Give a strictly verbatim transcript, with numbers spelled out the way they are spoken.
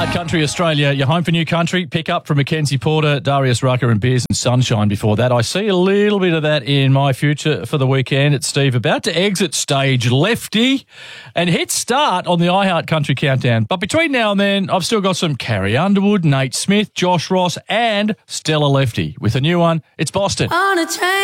Country Australia, you're home for New Country. Pick up from Mackenzie Porter, Darius Rucker and Beers and Sunshine before that. I see a little bit of that in my future for the weekend. It's Steve about to exit stage lefty and hit start on the iHeart Country Countdown. But between now and then, I've still got some Carrie Underwood, Nate Smith, Josh Ross and Stella Lefty. With a new one, it's Boston. On a train.